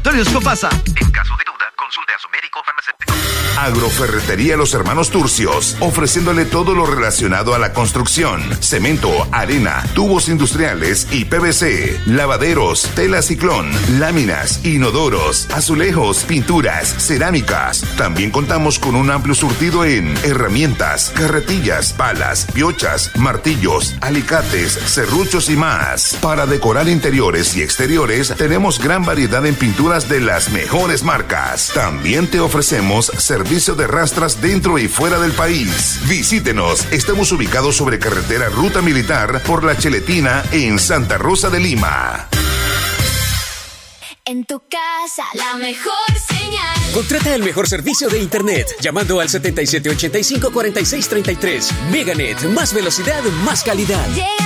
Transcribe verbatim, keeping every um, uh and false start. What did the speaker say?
Laboratorios Copasa. En caso de duda, consulte a su médico farmacéutico. Agroferretería Los Hermanos Turcios, ofreciéndole todo lo relacionado a la construcción: cemento, arena, tubos industriales y P V C, lavaderos, tela ciclón, láminas, inodoros, azulejos, pinturas, cerámicas. También contamos con un amplio surtido en herramientas, carretillas, palas, piochas, martillos, alicates, serruchos y más. Para decorar interiores y exteriores, tenemos gran variedad en pinturas de las mejores marcas. También te ofrecemos servicio de rastras dentro y fuera del país. Visítenos, estamos ubicados sobre carretera Ruta Militar por La Cheletina en Santa Rosa de Lima. En tu casa, la mejor señal. Contrata el mejor servicio de internet llamando al setenta y siete ochenta y cinco cuarenta y seis treinta y tres. Meganet, más velocidad, más calidad. Llega